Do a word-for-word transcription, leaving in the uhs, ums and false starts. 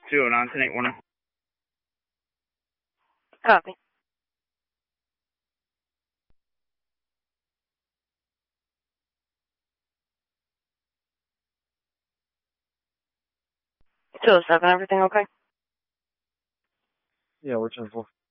two oh nine, ten eight one. Copy. two oh seven, everything okay? Yeah, we're ten four.